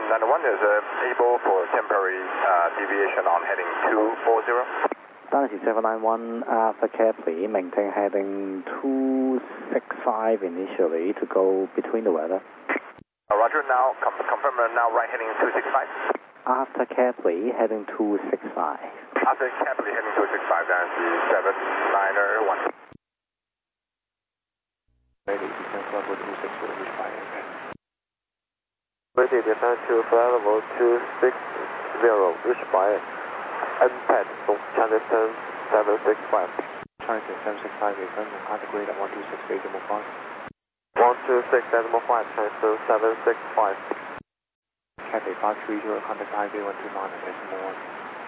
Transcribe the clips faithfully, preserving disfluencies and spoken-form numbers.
ninety-one is uh, able for temporary uh, deviation on heading two forty. Dynasty seven nine one, after carefully, maintain heading two six five initially to go between the weather. Uh, roger, now, com confirm uh, now right heading two six five. After carefully, heading two six five. After carefully heading two six five, Dynasty seven nine one. Ready, descent level two six zero, reach by air. Ready, descent to flight level two six zero, reach by air. N P A D, China distance seven six five. China distance seven six five, return and contact grade at one two six, decimal five. one two six, decimal five, China distance seven six five. Cathay five three zero, contact I V one two nine, decimal one.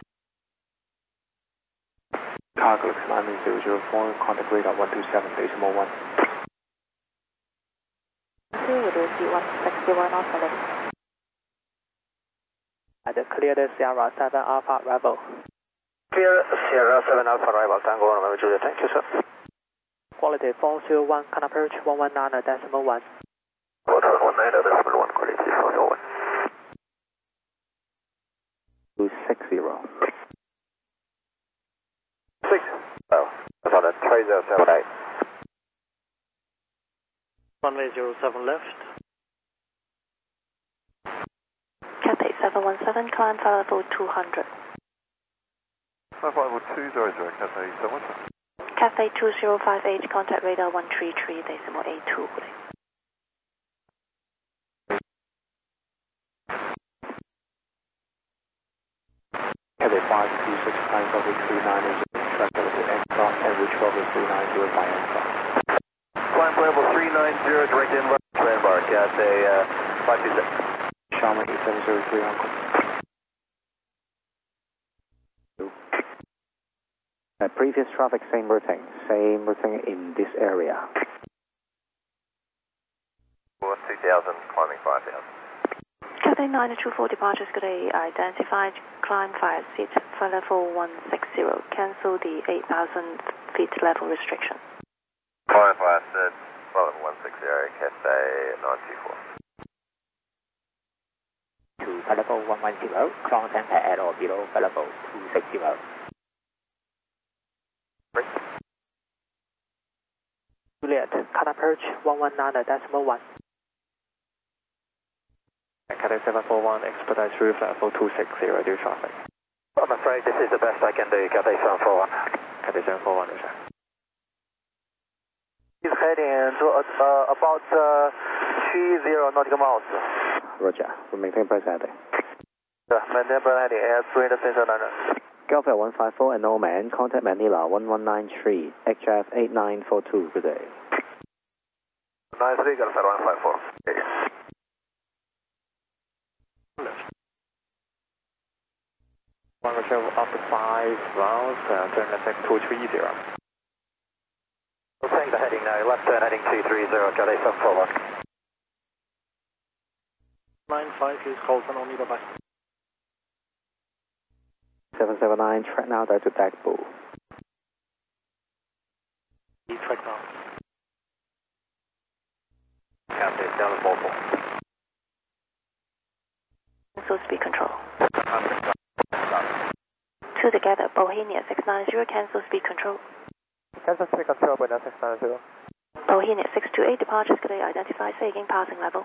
Cargo climbing zero zero four, contact grade at one two seven, decimal one. You do see one six zero North Valley. At the clear the Sierra seven Alpha Rebel. Clear Sierra seven Alpha Rebel, Tango November Juliet, thank you sir. Quality four zero one, can approach one one nine decimal one. one one nine decimal one, quality four zero one. two six zero. six, oh, that's on the three zero seven eight. Runway zero seven left. Cathay seven one seven, climb flight level two hundred. Flight level two zero zero, Cathay seven. Cathay two zero five eight, contact radar one three three, decimal eight two. Cathay five two six, climb level three nine zero, track level aircraft, average level three nine zero by aircraft. Climb level three nine zero, direct inbound, landmark, Cathay uh, five two six. Sharma eight seven zero three, Uncle. Uh, previous traffic, same routing, same routing in this area. two thousand, climbing five thousand. Cathay nine two four, departures today identified, climb fire seat, flight level one six zero, cancel the eight thousand feet level restriction. Climb fire seat, flight level one six zero, Cathay nine two four. To flight level one one zero, cross center at or below flight level two six zero. Juliet, can approach one one nine decimal one. Cathay seven four one, expedite through flight level two six zero, due traffic. I'm afraid this is the best I can do, Cathay seven four one. Cathay seven four one, Roger. He's heading to uh, about uh, three zero nautical miles. Roger, we maintain price heading. Yeah, maintain price heading at three hundred nine. Gulf Air one five four and no man, contact Manila one one nine three, H F eight nine four two, good day. nine three, Gulf Air one five four. One Roger, after five rounds, uh, turn left at two three zero. We'll take the heading now, left turn heading two three zero, Cathay seven four one. nine five is Colton, only bye bye. seven seven nine, track now, direct to Dagbu. Track now. Cathay seven four four. Cancel speed control. Two together, Bohemia six nine zero, cancel speed control. Cancel speed control, Bohemia six nine zero. Bohemia six two eight, departures today identified, Saging passing level.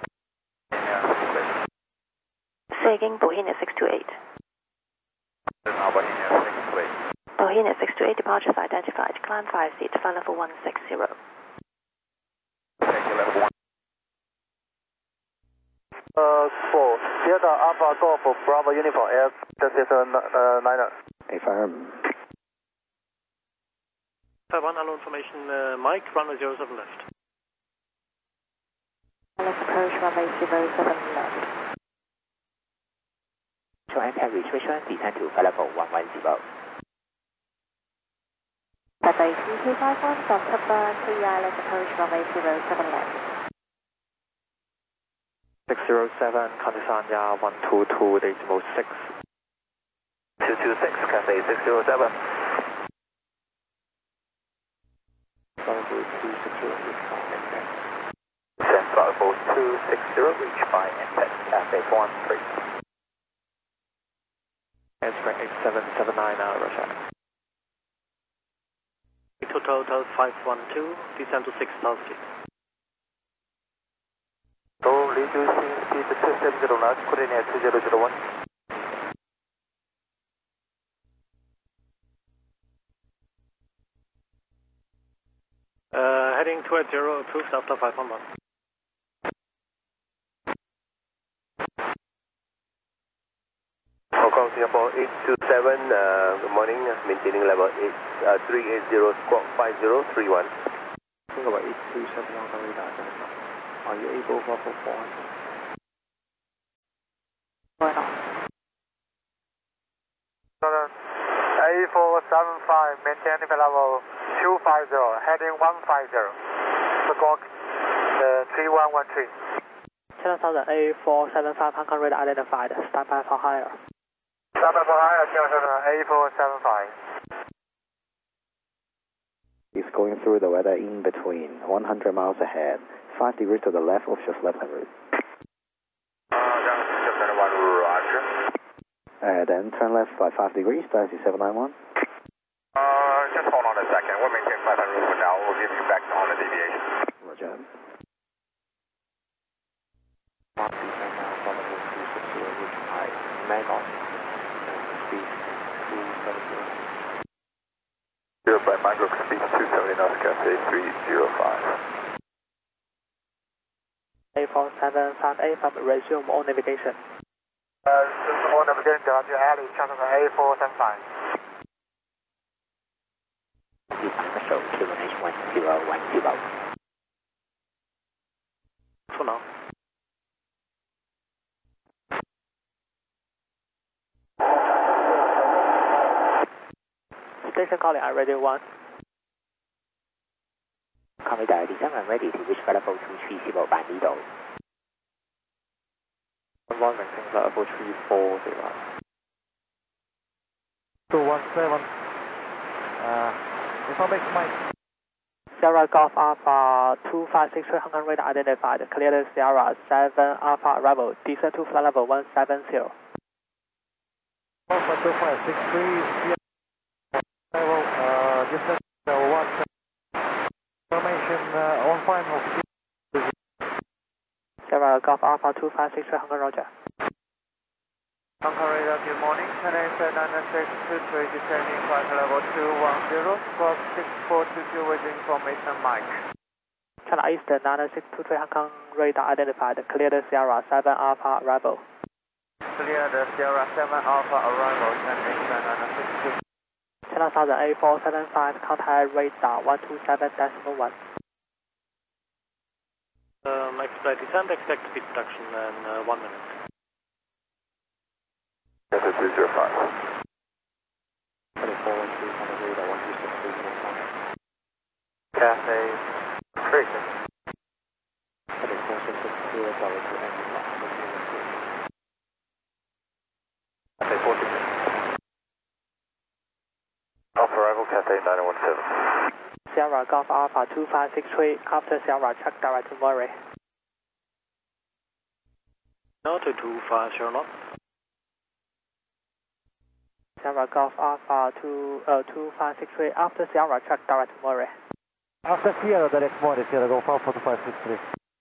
Saging, Bohemia six two eight. Bohemia six two eight, departures identified, climb five seat, flight level one six zero. Uh, four, Delta Alpha Golf Bravo Uniform Air, this is a uh, niner. Affirm. Taiwan, hello information, uh, Mike, runway zero seven left. Let's approach runway zero seven left. Join and retribution, descend to flight level one one zero. Cathay three two five one from Tupper, three I, let's approach runway zero seven left. six zero seven, contact Sanya one two two, decimal six. two two six, Cathay six zero seven. Level two six zero, Stand by. flight level two six zero, reach by N P E T, Cathay four one three. Answering eight seven seven nine, uh, Roger. Total Hotel five one two, descend to six thousand feet. So, reducing speed to two seven zero knots, coordinate two zero zero one. Uh, heading two eight zero, approved after five one one. Hong Kong Singapore eight two seven, uh, good morning, maintaining level eight, uh, three eight zero, squawk five zero three one. Singapore eight two seven on the radar. Are you able for four hundred? Why not? A four seven five, maintaining level two five zero, heading one five zero. Squawk uh, three one one three. Channel one thousand A four seven five, Hong Kong radar identified, stand by for higher. Stand by for higher, A four seven five. Is going through the weather in between, one hundred miles ahead, five degrees to the left of your left route. Roger. Uh, then turn left by five degrees, taxi seven nine one. Uh, just hold on a second. We'll maintain five hundred for now. We'll give you back on the deviation. Roger. One descend now, flight level two six zero, reach by Magog, and speed two seven zero. Zero by Magog, speed two seventy knots, Cathay three zero five. A four seven five A from resume all navigation. Uh, resume all navigation to Ali, channel A four seven five. Control Q N H one zero one zero. For now. Station calling on radio one. Coming down, descend and ready to reach level two three zero by Lido. One maintain flight level three four zero. two one seven. Uh, information Mike. Sierra Golf Alpha two five six three, Hong Kong radar identified, cleared Sierra seven Alpha arrival, descend to flight level one seven zero. Alpha two five six three, level, uh, distance uh, one. Information uh, on final. Sierra Golf Alpha two five six three, Hong Kong Roger. Hong Kong radar, good morning. Channel nine six two three, descending flight level two one zero, squawk six four two two with information Mike. Channel East nine six two three, Hong Kong radar identified, cleared Sierra seven Alpha arrival. Clear the Sierra seven Alpha arrival, channel nine six two. Channel one thousand A four seven five, contact radar one two seven decimal one. Um, expect descent, expect speed reduction in uh, one minute. Cathay two zero five. twenty-four one two on the radar, one two six three zero five. Cathay three. twenty-four six six zero, follow to engine lock, Cathay forty. Alpha arrival, Cathay nine one seven. Sierra Golf Alpha two five six three, after Sierra check direct to Murray. No to two five zero knots. Sierra Golf Alpha two, uh, two five six three, after Sierra check direct to Murray. After Sierra, direct Murray, Sierra Golf Alpha two five six three.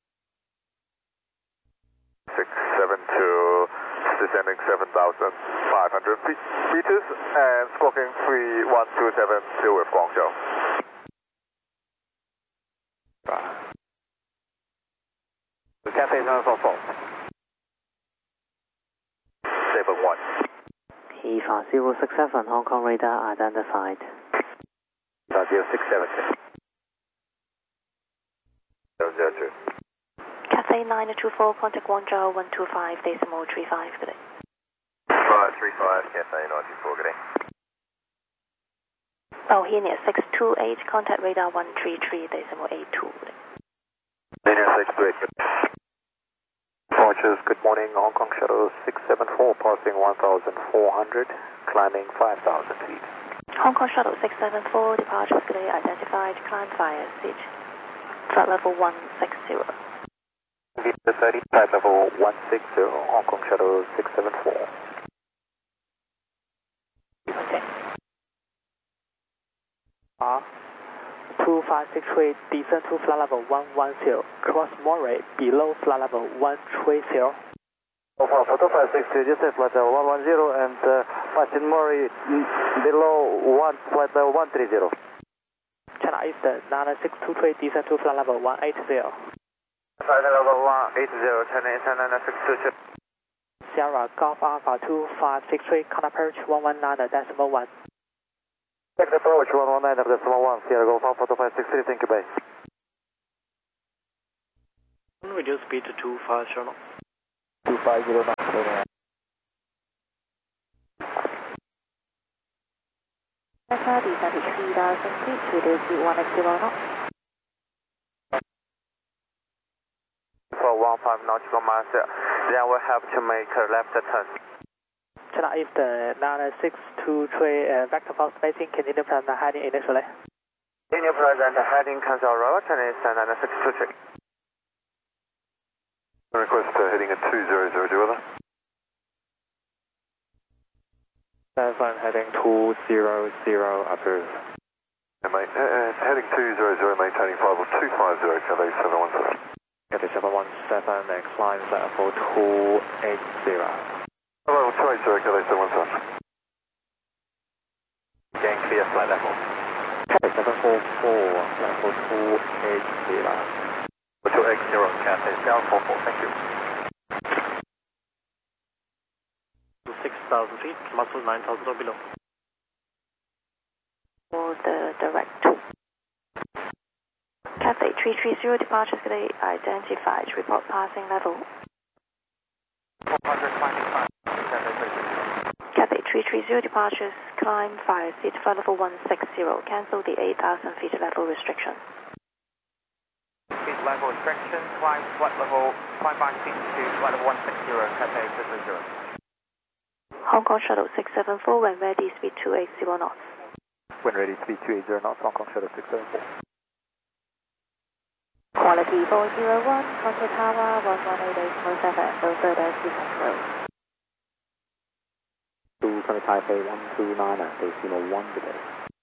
six seven two, descending seven thousand five hundred meters and squawking three one two seven, still with Guangzhou. Cathay seven four four. seven one. E five zero six seven, Hong Kong radar identified. zero six seven six. zero zero two. Cathay nine two four, contact Guangzhou one two five, decimal three five, good day. five three five, Cathay nine two four, good day. Oh, here near six two eight, contact radar one three three, decimal eight two, good day. Linear six two eight, good day. Launches, good morning, Hong Kong Shuttle six seven four, passing one thousand four hundred, climbing five thousand feet. Hong Kong Shuttle six seven four, departures good day, identified, climb fire, seat, flight level one six zero. Victor thirty, flight level one six zero, Hong Kong Shuttle six seven four. Okay. R two five six three, descend to flight level one one zero, cross Moray below flight level one three zero. Alpha Photo five six two, descend flight level one one zero and uh, passing Moray below one flight level one three zero. China Eastern nine six two three, descend to flight level one eight zero. Flight level one eight zero, China Eastern nine six two three. Sierra Golf Alpha two five six three, contact approach one one nine decimal one. Take the approach one one nine decimal one, Sierra Golf Alpha two five six three, thank you, bye. Reduce speed to two five zero. two five zero knots. Delta descend to three thousand feet, reduce to one eighty knots. For one five nautical miles, then we'll have to make a left turn. China Eastern nine six two three, uh, vector for spacing, continue present heading initially. Continue present heading cancel road, China Eastern nine six two three. Request uh, heading at two zero zero, do you other? Seven heading two zero zero, approved. Yeah, mate, uh, uh, heading two zero zero, maintaining flight level two five zero, Cathay seven one seven. Cathay seven one seven, and climb level two eight zero. Level two eight zero, Cathay seven one seven. Again, clear flight level. Cathay seven four four, level two eight zero. two eight zero, Cathay seven four four, thank you. six thousand feet, muscle nine thousand or below. For the direct. Cathay three three zero, departure today identified, report passing level. four twenty-five, Cathay three three zero, departures, climb five seat, flight level one six zero, cancel the eight thousand feet level restriction. Feet level restriction, climb flight level five five feet to flight level one six zero, Cathay six three zero. Hong Kong Shuttle six seven four, when ready, speed two eighty knots. When ready, speed two eighty knots, Hong Kong Shuttle six seven four. Quality four zero one, Contour Tower one one eight eight point seven, no further descent road. two twenty Taipei one two nine, decimal one today.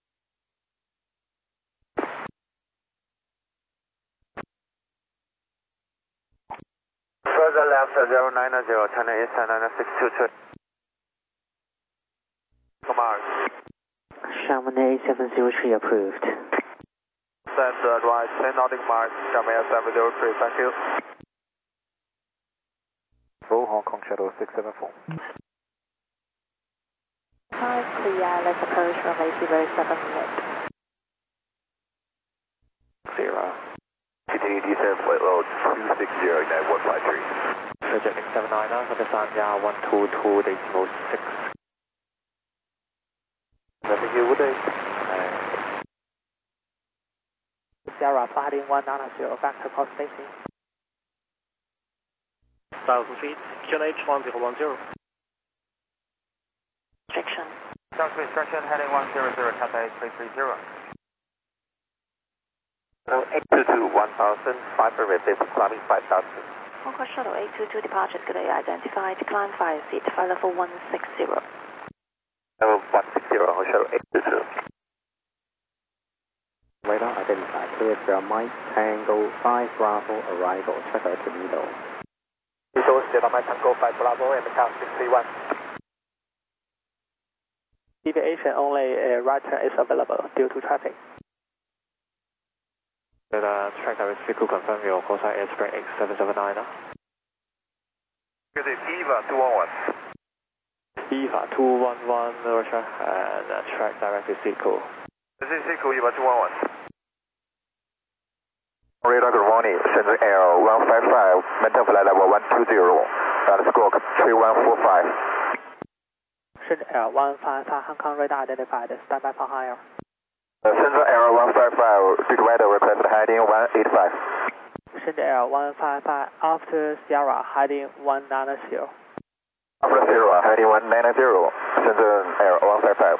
Further left zero nine zero, China Eastern nine six two three. Mars. Chamonix seven zero three approved. Send advise ten nautical miles, Chamonix seven zero three, thank you. Full Hong Kong Shuttle six seven four. Hi, clear, let's approach runway zero seven left. Zero. Continue descent flight level two six zero, nine one five three. Projecting seven nine nine, understand yeah, one two two decimal six. Nothing here, would they? Sierra heading one nine zero, vector for spacing. one thousand feet, Q N H one zero one zero. Restriction. South restriction heading one zero zero, Cathay three three zero. eight two two, one thousand, five hundred, climbing five thousand. Hong Kong Shuttle eight two two, departure today identified, climb five seat, flight level one six zero. Level one six zero, Hong Shuttle eight two two. Radar identified, clear to Mike Tango five Bravo, arrival, check out to Nido. Nido, Sierra Mike Tango five Bravo, and the count six three one. Deviation only, uh, right turn is available due to traffic. Then uh, track direct vehicle confirm your call sign Airspring X seven seven nine. Good day, Eva two one one. Eva two one one, Roger, and uh, track direct is vehicle. This is Seiko Eva two one one. Radar, good morning. Shenzhen Air one five five, maintain flight level one two zero. That's squawk three one four five. Shenzhen Air one five five, Hong Kong radar identified, stand by for higher. Shenzhen Air one five five, big weather request heading one eight five. Shenzhen Air one five five, after Sierra heading one nine zero. After Sierra heading one nine zero, Shenzhen Air one five five.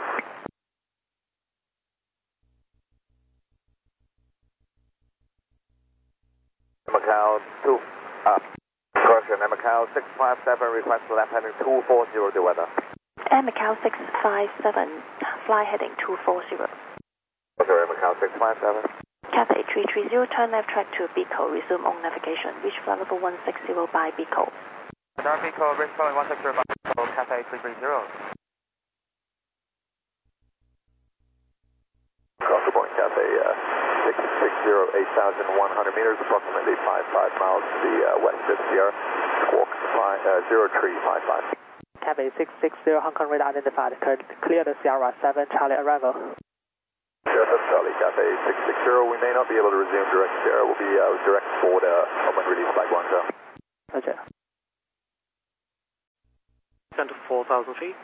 Macau two, up. Macau six five seven, request left heading two four zero, the weather. Air Macau six five seven, fly heading two four zero. Okay, Air Macau six five seven. Cathay three three zero, turn left track to Bico, resume on navigation, reach flight level one six zero by Bico. Dark Bico, reach flight one six zero by Bico, Cathay three three zero. Cross point Cathay uh, six six zero, eight thousand one hundred meters, approximately five five miles to the uh, west of Sierra, squawk zero three five five. Cathay six six zero, Hong Kong radar identified, clear the Sierra seven, Charlie arrival. Sierra Charlie, Cathay six six zero, we may not be able to resume direct Sierra, we'll be uh, direct forward uh, when released by Guangzhou. Roger. Descend to four thousand feet.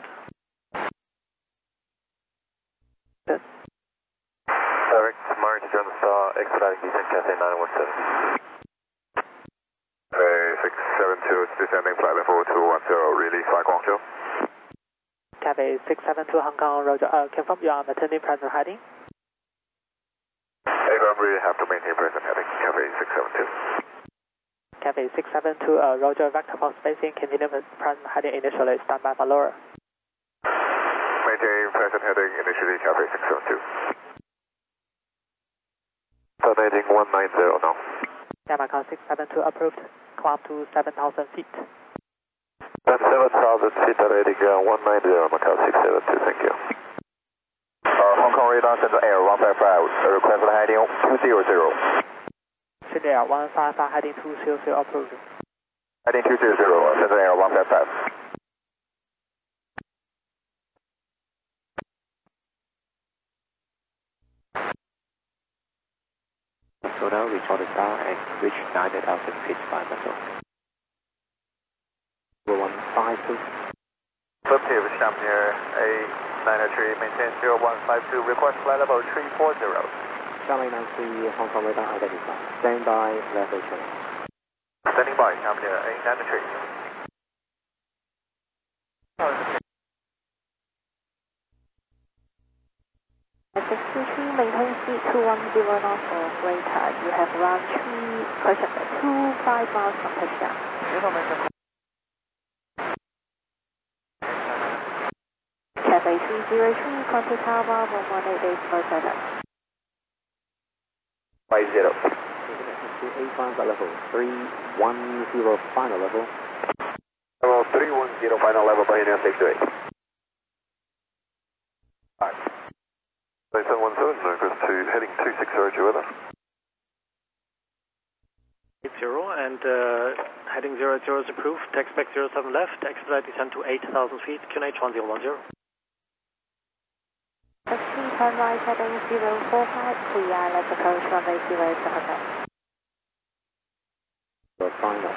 Good. Direct, March, John Star, expediting descent, Cathay nine one seven. Cathay six seven two, it's descending flight level two one zero, release by Guangzhou. Cathay six seven two, Hong Kong, Roger. Uh, confirm you are maintaining present heading. Confirm we have to maintain present heading, Cathay six seven two. Cathay six seven two, uh, Roger, vector for spacing, continue with present heading initially, stand by for lower. Maintain present heading, initially Cathay six seven two. Terminating one nine zero now. Air Macau six seven two approved, climb to seven thousand feet. seven thousand feet, terminating uh, one nine zero, Macau six seven two, thank you. Uh, Hong Kong radar, Central Air one five five, request for heading two zero zero. Central Air one five five, heading two zero zero approved. Heading two zero zero, Central Air one five five. So now reach all the star and reach nine thousand feet by metal. one five two. Affirmative, Champnier A nine oh three, maintain zero one five two, request flight level three four zero. Charlie nine three, Hong Kong radar identified. Stand by, level change. Standing by, Champnier A nine oh three. six two three, maintain speed two one zero knots or greater. You have around two, correction, two five miles from touchdown. Information. Cathay three zero three, contact Tower one one eight eight four seven. five zero. eight five level, three one zero final level. Level three one zero, final level, Pioneer six two eight. Alright. seven one seven, request to heading two six zero, to weather. Zero and uh, heading zero zero is approved. Text back zero seven left. Expedite descent to eight thousand feet. Q N H one zero one zero. Taxi turn right heading zero four five, clear, let's approach runway zero seven. The final.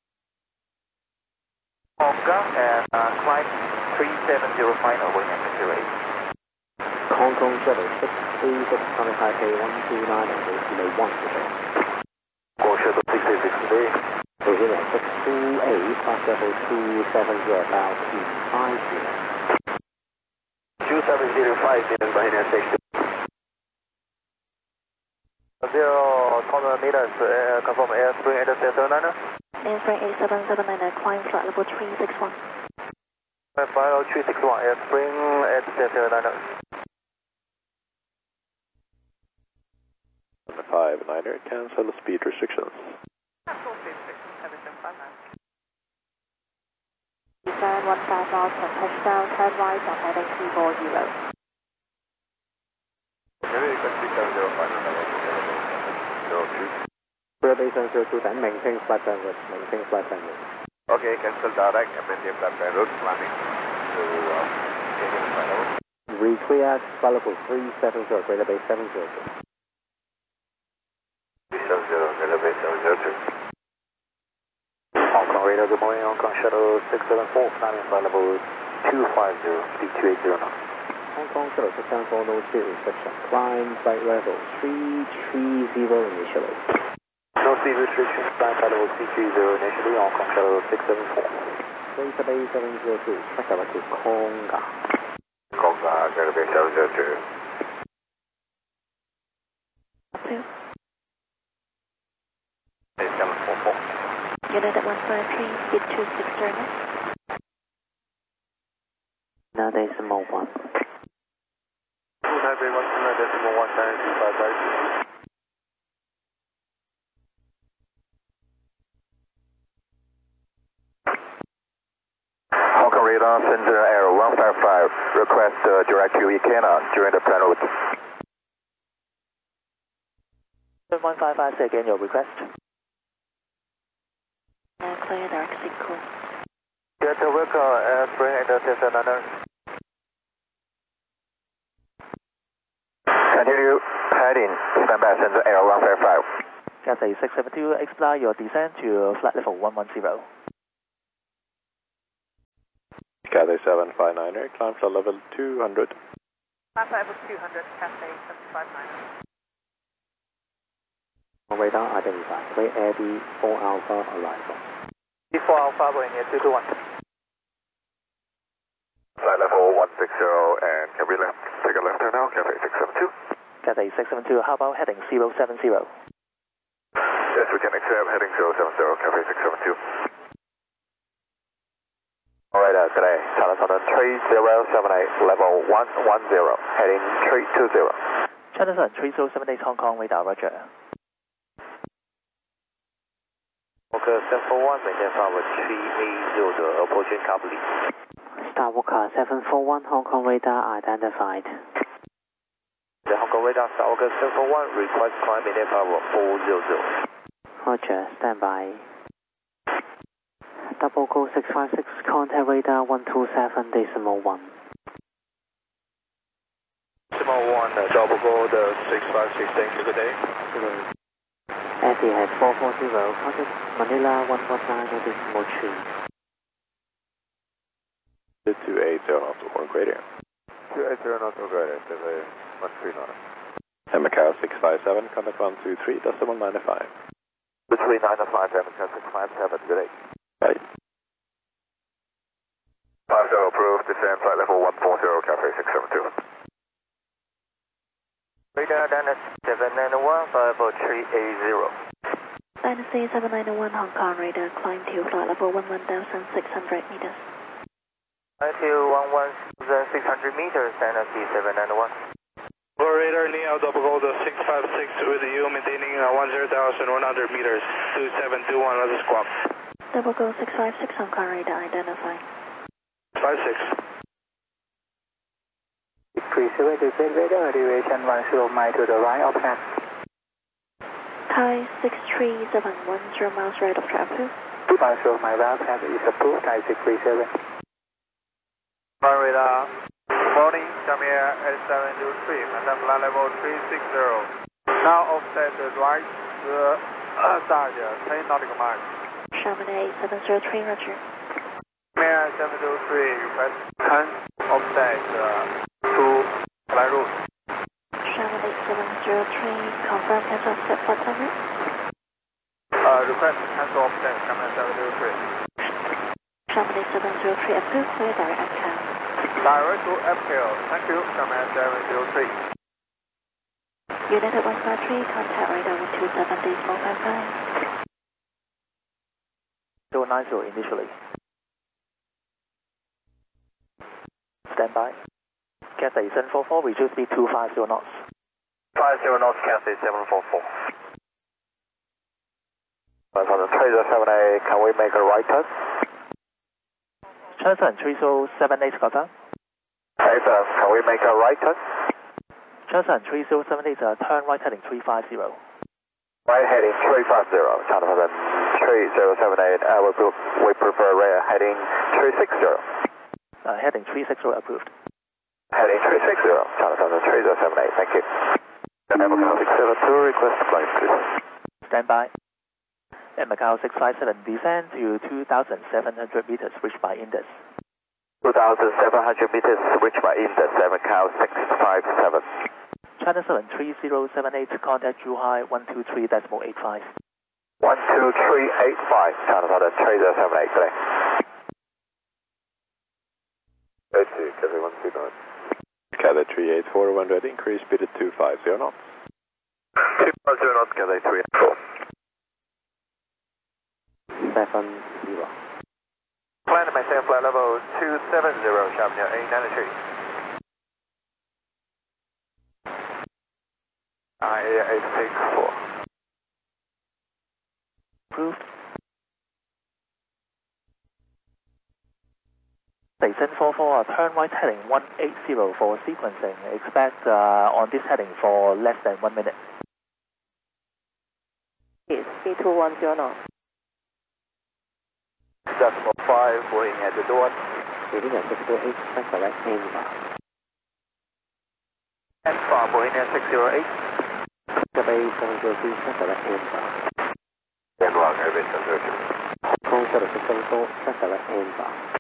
Hong Kong and uh, climb three seven zero final, William zero eight. Hong Kong shuttle six three six, China Taipei one two nine, and delay one today. Go shuttle six eight six today. Brazilian six two eight, pass level two seven zero, about five zero. two seven zero five, Pioneer six two eight. Zero meters, uh, confirm airspring eight seven nine. Airspring eight seven seven nine, climb flight level three six one. Final three six one, airspring eight seven nine. five niner, cancel speed restrictions. Descend one five miles from touchdown, turn right on heading two four zero. Maybe you can speak seven zero final level zero two. Brother seven zero two, then maintain flight plan route, maintain flight plan route. Okay, cancel direct and maintain flight plan route, landing to uh, flight level. Re-clear, flight level three seven zero, Greater Bay seven zero two. seven zero, Greater Bay seven zero two. Hong Kong radar, good morning, Hong Kong shuttle six seven four, planning flight level two five zero, speed two eight zero now. Hong Kong shuttle six seven four, no speed restriction. Climb flight level three three zero initially. No speed restriction, climb flight level three three zero initially, Hong Kong shuttle six seven four. Greater Bay seven zero two, track over to Konga. Konga, Greater Bay seven zero two. Approved. seven four four. Unit at one five three, speed two six zero knots. Now decimal one. Taipei one two nine decimal one nine two five five. Hong Kong radar, Shenzhen Air one five five, request uh, direct to Ikena during the plan route. one five five, say again your request. Uh, clear dark signal. Delta Wilco, uh, Spring and Delta Niner. Continue heading, stand by Shenzhen Air one five five. Cathay six seven two, expedite your descent to flight level one one zero. Cathay seven five nine, climb flight level two hundred. Flight level two hundred, Cathay seven five nine. Radar identified. Wait Air D four Alpha arrival. D four Alpha, going near two two one. Flight level one six zero and can we left, take a left turn now, Cathay six seven two. Cathay six seven two, how about heading zero seven zero? Yes, we can accept heading zero seven zero, Cathay six seven two. Alright, uh, today, China Southern three zero seven eight, level one one zero, heading three two zero. China Southern three zero seven eight, Hong Kong radar, roger. Okay, seven four one, maintain power three eight zero zero, approaching Kabuli. Star Walker seven four one, Hong Kong radar identified. The Hong Kong radar, Star Walker seven four one, request climb maintain power four zero zero. Roger, standby. Double go six five six, contact radar one two seven decimal one. Decimal one, uh, double go the six five six, thank you, good day. Etihad four four zero, contact Manila one one nine decimal three. two eight zero knots, one gradient. two eight zero knots, gradient, Cathay one three nine. And Macau six five seven, contact one two three, decimal nine five. Between nine and five, and Macau six five seven, good day. Right. five zero approved, descend flight level one four zero, Cathay six seven two. Radar Dynasty seven nine one, five three eight zero. Dynasty seven nine one, Hong Kong radar, climb to flight level one one six hundred meters. Climb to one one six hundred meters, Dynasty seven nine one. Radar Leo double gold six five six with you, maintaining uh, one zero thousand one hundred meters, two seven two one, let's squawk. Double go six five six, Hong Kong radar identified. five six. Pre-seven descent radar, elevation one zero mile to the right of track. Thai six three seven one zero miles right of track. one zero mile right of track is approved, Thai six three seven. Flight radar, good morning, Xiaomi Air eight seven two three, maintain flight level three six zero. Now offset the right, uh, start ten nautical miles. Xiaomi eight seven zero three, roger. Xiaomi Air seven two three, request ten offset uh, to flight route. Xiaomi eight seven zero three, confirm cancel offset flight time route. Uh, request cancel offset, Xiaomi seven two three. Xiaomi eight seven zero three, approved, clear direct F K L. Direct to F K L, thank you, Xiaomi seven zero three. Unit at one five three, contact radar one two seven decimal five five. zero nine zero initially. Standby. Cathay seven four four, reduce speed two five zero knots. five zero knots, Cathay seven four four. From the Trader seven A, can we make a right turn? China Southern three zero seven eight, Qatar. Trader, can we make a right turn? China Southern three zero seven eight, uh, turn right heading three five zero. Right heading three five zero, China Southern three zero seven eight, uh, we, we prefer rear heading three six zero. Uh, heading three six zero approved. Heading three six zero, China Southern three zero seven eight, thank you. Macau six seven two, request flight please. Standby. At Macau six five seven, descend to two thousand seven hundred meters, reached by Indus. two thousand seven hundred meters, reached by Indus, at Macau six five seven. China Southern three zero seven eight, contact Zhuhai one two three decimal eight five. one two three eight five, China Southern three zero seven eight, today. eighty, Cathay one two nine. Cathay three eight four, one ready, increase speed to two five zero knots. two five zero knots, Cathay three eight four. seven zero. Plan to maintain flight level two seven zero, sharp near A ninety-three. I A eight six four. Approved. Station four four, turn right heading one eight zero for sequencing. Expect uh, on this heading for less than one minute. It's three two one zero now. Decimal five, boarding at the door. Reading at six zero eight, check direct N bar. And far, boarding at six zero eight. Cafe seven zero three, check direct N bar. And log, Airbus seven zero two. Hong Kong seven six seven four, check direct N bar.